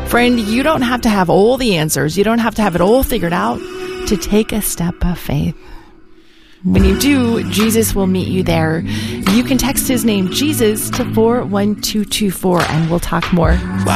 Friend, you don't have to have all the answers. You don't have to have it all figured out to take a step of faith. When you do, Jesus will meet you there. You can text his name, Jesus, to 41224, and we'll talk more.